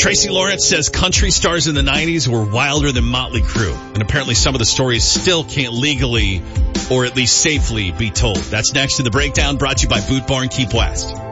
Tracy Lawrence says country stars in the 90s were wilder than Motley Crue. And apparently some of the stories still can't legally or at least safely be told. That's next in the breakdown, brought to you by Boot Barn Keep West.